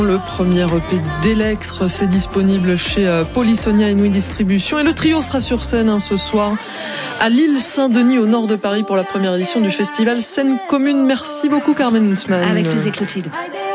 Le premier EP d'Electre, c'est disponible chez Polysonia Inouï Distribution. Et le trio sera sur scène ce soir à l'île Saint-Denis, au nord de Paris, pour la première édition du festival Scène Commune. Merci beaucoup, Carmen Huntsman. Avec plaisir, Clotilde.